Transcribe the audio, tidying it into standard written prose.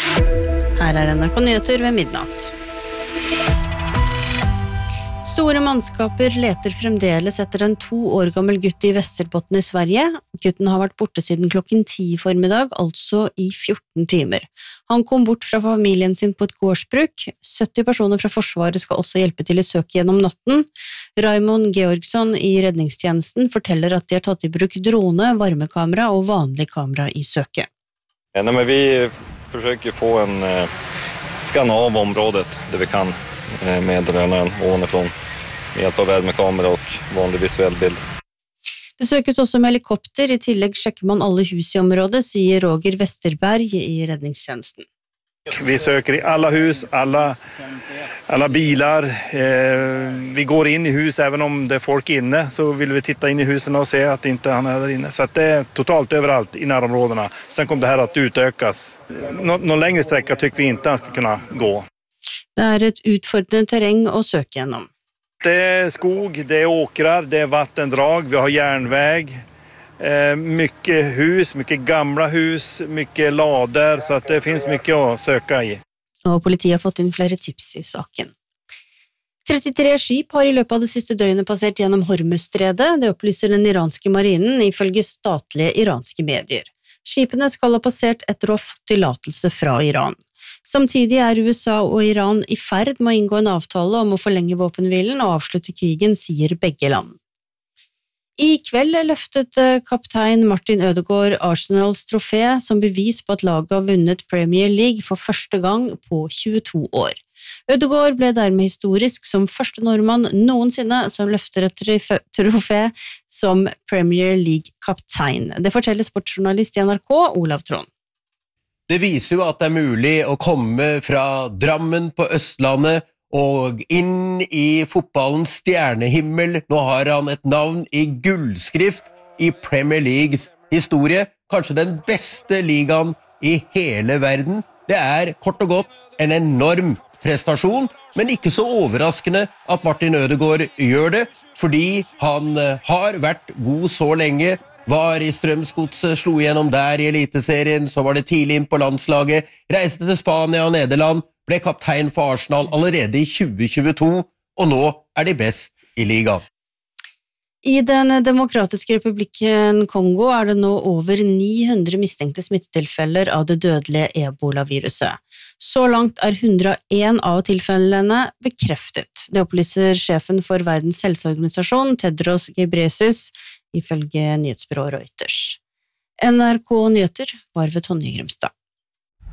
Her NRK Nyheter ved midnatt. Store mannskaper leter fremdeles etter en 2 år gammel gutt i Västerbotten i Sverige. Gutten har vært borte siden klokken 10 i formiddag, altså i 14 timer. Han kom bort fra familien sin på et gårdsbruk. 70 personer fra Forsvaret skal også hjelpe til i søket gjennom natten. Raymond Georgsson i redningstjenesten forteller at de har tatt i bruk drone, varmekamera og vanlig kamera i søket. Nej, men vi försöker få en skann av området där vi kan med drönaren ovanifrån med hjälp av värmekamera och vanlig visuell bild. Det søkes også med helikopter, i tillegg sjekker man alle hus i området, sier Roger Westerberg i redningstjenesten. Vi söker i alla hus, alla bilar. Vi går in i hus även om det är folk inne, så vill vi titta in i husen och se att inte han är där inne. Så att det är totalt överallt i närområdena. Sen kommer det här att utökas. Någon längre sträcka tycker vi inte han ska kunna gå. Det er et utfordrende terreng å søke gjennom. Det är skog, det är åkrar, det är vattendrag, vi har järnväg. Mycket hus, mycket gamla hus, mycket lader, så att det finns mycket att söka i. Og politiet har fått inn flere tips i saken. 33 skip har i løpet av det siste døgnet passert gjennom Hormuzstredet, det opplyser den iranske marinen ifølge statlige iranske medier. Skipene skal ha passert etter å ha fått tillatelse fra Iran. Samtidig er USA og Iran i ferd med å inngå en avtale om å forlenge våpenhvilen og avslutte krigen, sier begge land. I kveld løftet kaptein Martin Ødegaard Arsenals trofé som bevis på at laget har vunnet Premier League for første gang på 22 år. Ødegaard ble dermed historisk som første nordmann noensinne som løfter et trofé som Premier League-kaptein. Det forteller sportsjournalist i NRK, Olav Trond. Det viser jo at det er mulig å komme fra Drammen på Østlandet og inn i fotballens stjernehimmel. Nå har han et navn i gullskrift i Premier Leagues historie, kanskje den beste ligaen i hele verden. Det er kort og godt en enorm prestasjon, men ikke så overraskende at Martin Ødegaard gjør det, fordi han har vært god så lenge, var i Strømsgodset, slo gjennom der i eliteserien, så var det tidlig inn på landslaget, reiste til Spania og Nederland, ble kaptein for Arsenal allerede i 2022, og nå er de best i ligaen. I den demokratiske republikken Kongo er det nå over 900 mistenkte smittetilfeller av det dødelige Ebola-viruset. Så langt er 101 av tilfellene bekreftet. Det opplyser sjefen for Verdens helseorganisasjon, Tedros Ghebreyesus, ifølge nyhetsbyrået Reuters. NRK Nyheter var ved Tonje Grimstad.